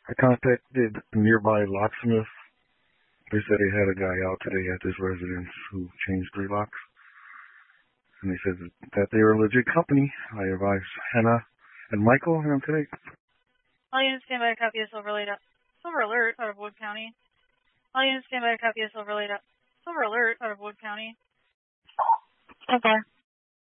I contacted the nearby locksmith. They said they had a guy out today at this residence who changed 3 locks. And they said that they were a legit company. I advised Hannah and Michael on today. All units stand by, copy of Silver Alert out of Wood County. All units stand by, copy of Silver Alert out of Wood County. Okay.